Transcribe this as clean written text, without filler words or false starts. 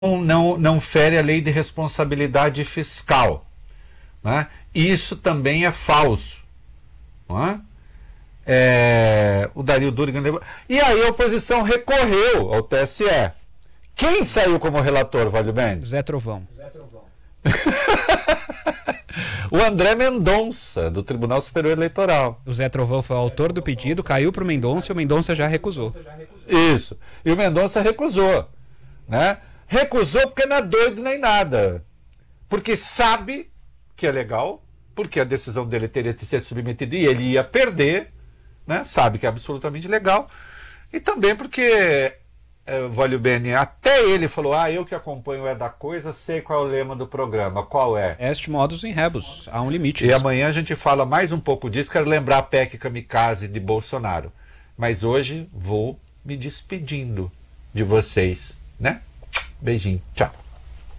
não fere a lei de responsabilidade fiscal, né? Isso também é falso, não é? O Dario Durigan... E aí a oposição recorreu ao TSE. Quem saiu como relator, Valio Mendes? Zé Trovão. O André Mendonça, do Tribunal Superior Eleitoral. O Zé Trovão foi o autor do pedido, caiu para o Mendonça e o Mendonça já recusou. Isso. E o Mendonça recusou, né? Recusou porque não é doido nem nada. Porque sabe que é legal, porque a decisão dele teria de ser submetida e ele ia perder, né? Sabe que é absolutamente legal. E também porque, Valio Bene, até ele falou, eu que acompanho é da coisa, sei qual é o lema do programa. Qual é? Est modus in rebus. Há um limite. E amanhã a gente fala mais um pouco disso. Quero lembrar a PEC kamikaze de Bolsonaro. Mas hoje vou me despedindo de vocês, né? Beijinho. Tchau.